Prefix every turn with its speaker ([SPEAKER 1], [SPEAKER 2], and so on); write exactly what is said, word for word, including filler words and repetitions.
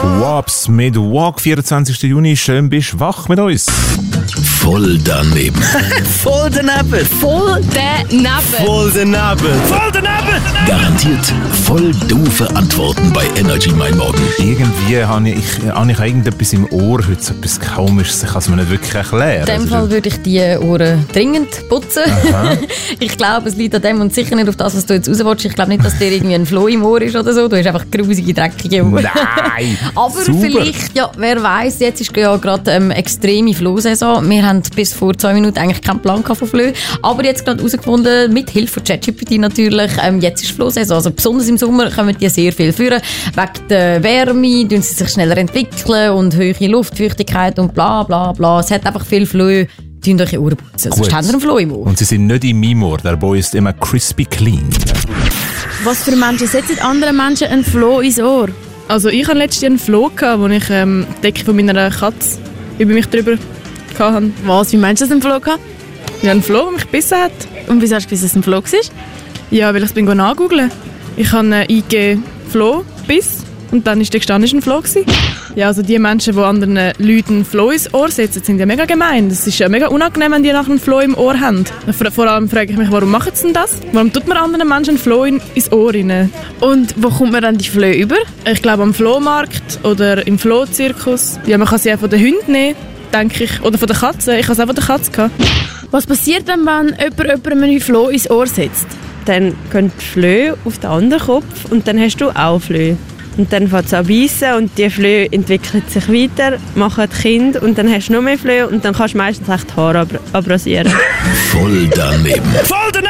[SPEAKER 1] Schwabs mit Walk, vierundzwanzigsten Juni. Schön bist du wach mit uns.
[SPEAKER 2] Voll daneben.
[SPEAKER 3] Voll daneben.
[SPEAKER 4] Voll daneben.
[SPEAKER 3] Voll daneben. Voll daneben.
[SPEAKER 2] Garantiert voll doofe Antworten bei Energy Mein Morgen.
[SPEAKER 1] Irgendwie habe ich, habe ich irgendetwas im Ohr heute, so etwas Komisches. Ich kann es mir nicht wirklich erklären.
[SPEAKER 4] In dem Fall würde ich die Ohren dringend putzen. Ich glaube, es liegt an dem und sicher nicht auf das, was du jetzt raus willst. Ich glaube nicht, dass dir irgendwie ein Floh im Ohr ist oder so. Du hast einfach grusige, dreckige Ohren.
[SPEAKER 1] Nein!
[SPEAKER 4] Aber
[SPEAKER 1] Super.
[SPEAKER 4] vielleicht, ja, wer weiss, jetzt ist ja gerade ähm, extreme Flohsaison. Wir haben bis vor zwei Minuten eigentlich keinen Plan von Flöhen. Aber jetzt gerade herausgefunden, mit Hilfe von ChatGPT natürlich, ähm, jetzt ist Flohsaison. Also besonders im Sommer kommen die sehr viel führen. Wegen der Wärme, tun sie sich schneller entwickeln und hohe Luftfeuchtigkeit und bla bla bla. Es hat einfach viel Flöhe. Tun euch Ohren putzen. Sonst haben wir einen Floh im Ohr.
[SPEAKER 1] Und sie sind nicht in meinem Ohr. Der Boy ist immer crispy clean.
[SPEAKER 5] Was für Menschen setzen anderen Menschen einen Floh ins Ohr?
[SPEAKER 6] Also ich hatte letztens einen Floh, wo ich ähm, die Decke von meiner Katze über mich drüber hatte.
[SPEAKER 5] Was, wie meinst du das, einen Floh gehabt?
[SPEAKER 6] Ja, einen Floh, der mich gebissen hat.
[SPEAKER 5] Und wieso hast du gewusst, dass es ein Floh war?
[SPEAKER 6] Ja, weil ich es bin nachgoogeln. Ich habe äh, eingegeben Floh, Biss und dann ist der gestanden, es war ein Floh gewesen. Ja, also die Menschen, die anderen Leuten einen Floh ins Ohr setzen, sind ja mega gemein. Das ist ja mega unangenehm, wenn die nach einem Floh im Ohr haben. Vor, vor allem frage ich mich, warum machen sie denn das? Warum tut man anderen Menschen einen Floh in, ins Ohr rein?
[SPEAKER 5] Und wo kommt man dann die Flöhe über?
[SPEAKER 6] Ich glaube am Flohmarkt oder im Flohzirkus. Ja, man kann sie auch von den Hunden nehmen, denke ich. Oder von den Katzen. Ich habe es auch von der Katze gehabt.
[SPEAKER 5] Was passiert dann, wenn jemand jemandem einen Floh ins Ohr setzt?
[SPEAKER 7] Dann gehen die Flöhe auf den anderen Kopf und dann hast du auch Flöhe. Und dann fängt es an zu beißen und die Flöhe entwickeln sich weiter, machen Kind und dann hast du noch mehr Flöhe und dann kannst du meistens echt die Haare ab- abrasieren.
[SPEAKER 2] Voll daneben.
[SPEAKER 3] Voll daneben.